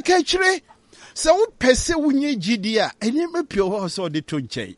Bakachre, so pese wunye jidia, enema pio so de tunche.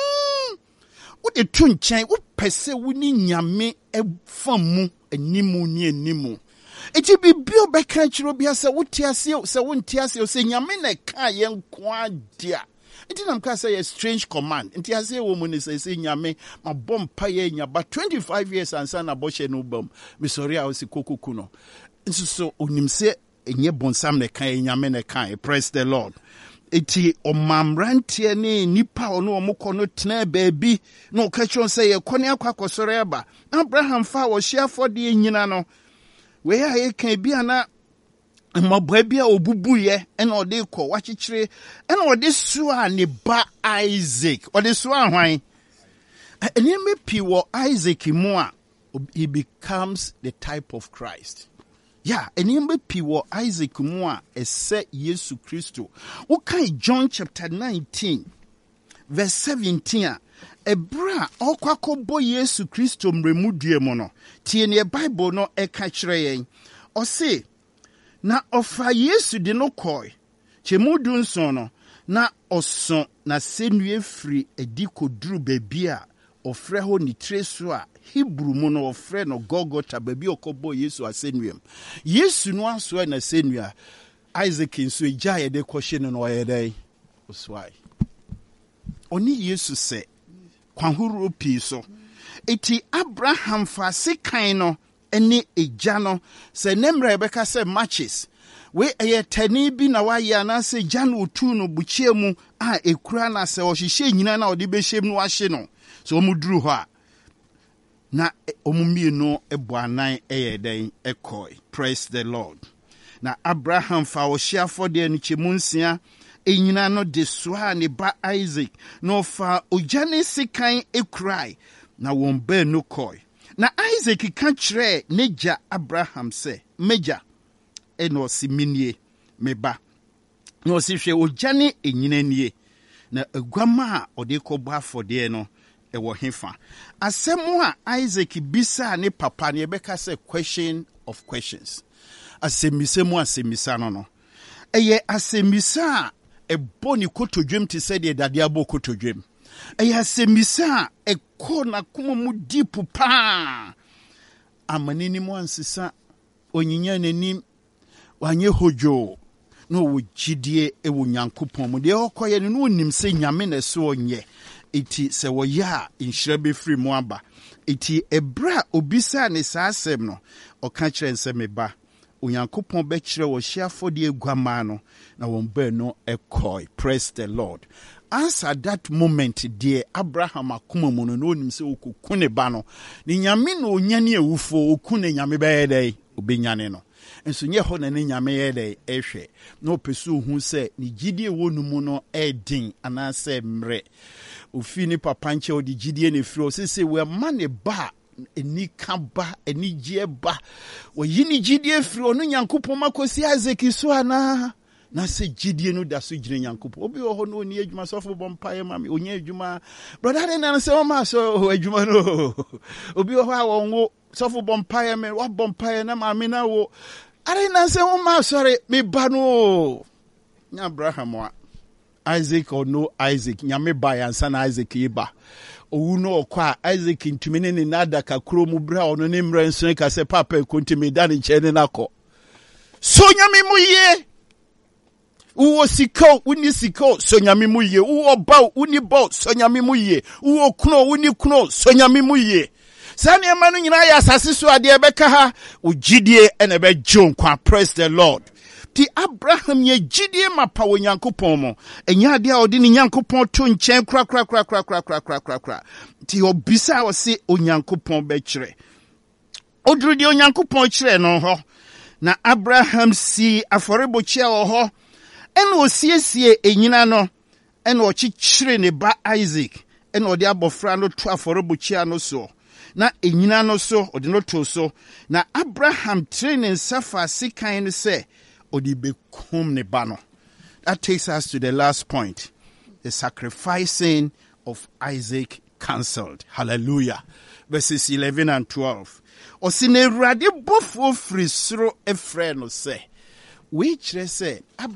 Wo de tunche, wo pese wuni nyame famu enimu ni enimu. Eti bibio bakachro bia se wotiase se wontiase se nyame na ka ye nko dia. Eti nam ka say a strange command. Enti ase wo mu ni say nyame ma bompa ye nya ba 25 years ansa na boshe no bam. Me sorry a osi kokuku no. Nso so onim se enye bonsam na ka ye nyame na ka. Praise the Lord. Eti omamrantie ne nipa ono omukọ no tena baabi no ka chon say ye kone akwakosore aba. Abraham fa wo hia fode nyina no. We ya kan bia na mabwa bia obubuye ena ode kọ wachichire ena ode sua ne ba Isaac ode sua hwan eneme pi wo Isaac mu a he becomes the type of Christ. Yeah, eneme pi wo Isaac mu a ese Yesu Kristo. Wo kan John chapter 19 verse 17 a ebra okwakobo Yesu Kristo mremudue mu no tie ne Bible no eka kire yen o se na ofa Yesu de no koi chemudu nso no na oso na senue firi edi koduru baabi a ofre ho ni treso a Hebrew mu no ofre no Golgotha baabi okobo Yesu asenuem Yesu no aso na senua Isaac nso eja ye de kohye no oyedai oswai oni Yesu se kwanhuru pi so eti Abraham fa sekan no ene eja no se nemra beka se matches we eye tani bi na wa ya na se ja no otu no buchie mu a ekura na se ohihye nyina na ode behyem no ahye no so omuduru ho a na omumie no eboanan eye den ekoi. Praise the Lord. Na Abraham fa wo hia fode no chemunsia enyina no de soa ne ba Isaac no fa ojane sekan ekrai na won ba no koi. Na Isaac ka kire neja Abraham se meja eno si minie meba no si hwe ojane enyina nie na aguama a ode kɔbɔ afɔde no ɛwɔ hefa asɛm a Isaac bisa ne papa ne bɛka sɛ question of questions asɛmisa no no ɛyɛ asɛmisa a ɛbɔ ne kotodwem te sɛ deɛ dade abɔ kotodwem ɛyɛ asɛmisa a ɛkɔ na kuma mu deep pa amanini mu ansesa onyinya nanim wanye hojo no wogidie ewo Nyankopɔn mu de okoye no onim se nyame na so onye eti se wo ya inhira be free mu aba eti ebra obisa ne sa asem no oka kire nse meba Onyankopɔn be kire wo hyiafo de aguama no na won ba no ekoi. Praise the Lord. As at that moment dear Abraham akoma mu no onim se okukune ba no ni nyame no onyane awufo okune nyame ba yedai obenyane no enso nye ho na ne nyame yedai ehwe na opesu hu se ni gidie wonu mu no edin anase mre ofi ni papa nche odi gidie ne firo se we ma ne ba eni ka ba eni gie ba wo yini gidie firo no Nyankopɔn makosi Isaac so ana na se gidie no da so gire Nyankopɔn obi ho no oni adwuma sofo bompae mami onye adwuma brother na se o ma so adwuma no obi ho a wonwo sofo bompae me wa bompae na mami na wo are na se o ma sorry me ba no nya Abraham wa Isaac or no Isaac nyame ba yansa na Isaac yiba owu no okwa Isaac ntumi ne nada kakro mu bra ono ne mra nso ka se papa kontimi da ne nche ne nakọ so nyame mu ye uwo sikao uni sikao so nyame mu ye uwo ba uni ba so nyame mu ye uwo kuno uni kuno so nyame mu ye sane emanu nyina ya asase so ade ebeka ha ugidie ene be jonkwa. Praise the Lord. Ti Abraham ye gidie mapa wo Nyankopɔn mo enya ade a odi ne Nyankopɔn to nkyɛn kra ti obisa wo se Onyankopɔn be kyerɛ oduru de Onyankopɔn kyerɛ no ho na Abraham si aforebokyia wo ho ena osiesie enyina no ena ɔkyekyere ne ba Isaac ena ɔde abɔfra no to aforebokyia no so na enyina no so ɔde no to so na Abraham train nsafa sikan no sɛ ɔde bekum ne ba no. That takes us to the last point, the sacrificing of Isaac cancelled. Hallelujah. Verses 11 and 12. Ɔsi na Awurade bɔfo firi soro efrɛ no sɛ we kyerɛ sɛ